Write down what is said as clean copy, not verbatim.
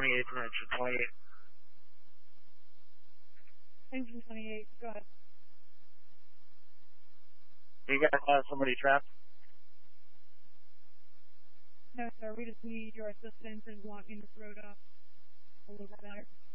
28 from engine 28. Engine 28, go ahead. You guys have somebody trapped? No, sir, we just need your assistance and want you to throw it up a little bit better.